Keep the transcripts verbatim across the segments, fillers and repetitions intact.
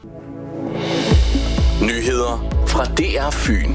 Nyheder fra D R Fyn.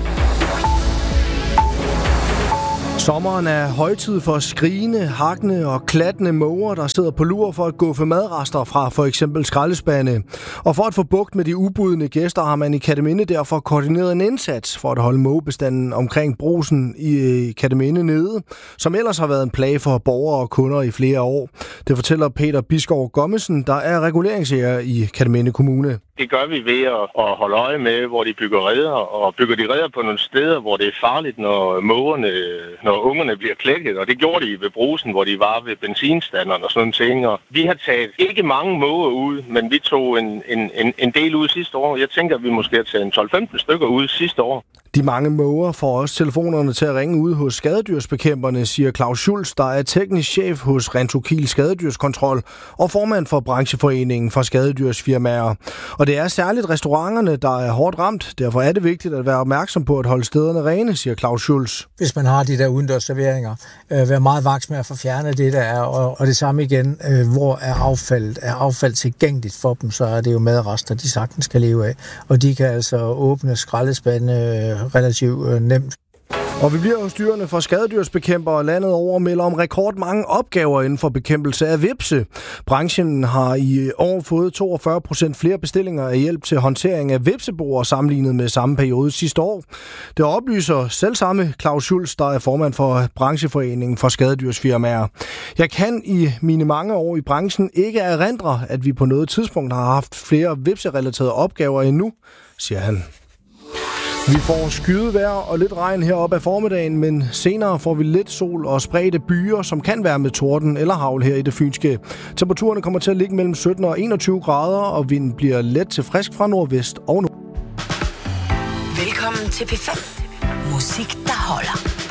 Sommeren er højtid for skrigende, hakkende og klattende måger, der sidder på lur for at guffe madrester fra for eksempel skraldespande. Og for at få bugt med de ubudne gæster har man i Kerteminde derfor koordineret en indsats for at holde mågebestanden omkring Brugsen i Kerteminde nede, som ellers har været en plage for borgere og kunder i flere år. Det fortæller Peter Biskov Gommesen, der er reguleringsjæger i Kerteminde Kommune. Det gør vi ved at holde øje med, hvor de bygger reder, og bygger de reder på nogle steder, hvor det er farligt, når mågerne, når ungerne bliver klækket. Og det gjorde de ved Brugsen, hvor de var ved benzinstanderen og sådan ting. Og vi har taget ikke mange måger ud, men vi tog en, en, en, en del ud sidste år. Jeg tænker, at vi måske har taget en tolv femten stykker ud sidste år. De mange måger får også telefonerne til at ringe ud hos skadedyrsbekæmperne, siger Claus Schulz, der er teknisk chef hos Rentokil Skadedyrskontrol og formand for brancheforeningen for skadedyrsfirmaer. Og det er særligt restauranterne, der er hårdt ramt. Derfor er det vigtigt at være opmærksom på at holde stederne rene, siger Claus Schulz. Hvis man har de der udendørs serveringer, øh, være meget vaks med at få fjernet det, der er. Og, og det samme igen, øh, hvor er affaldet? Er affald tilgængeligt for dem, så er det jo madrester, de sagtens kan leve af. Og de kan altså åbne skraldespande øh, relativt øh, nemt. Og vi bliver hos dyrene for skadedyrsbekæmpere landet over melder om rekordmange opgaver inden for bekæmpelse af hvepse. Branchen har i år fået toogfyrre procent flere bestillinger af hjælp til håndtering af hvepseboer sammenlignet med samme periode sidste år. Det oplyser selvsamme Claus Schulz, der er formand for brancheforeningen for skadedyrsfirmaer. Jeg kan i mine mange år i branchen ikke erindre, at vi på noget tidspunkt har haft flere hvepserelaterede opgaver endnu, siger han. Vi får skydevejr og lidt regn heroppe af formiddagen, men senere får vi lidt sol og spredte byer, som kan være med torden eller hagl her i det fynske. Temperaturerne kommer til at ligge mellem sytten og enogtyve grader, og vinden bliver let til frisk fra nordvest og nord. Velkommen til P fem. Musik, der holder.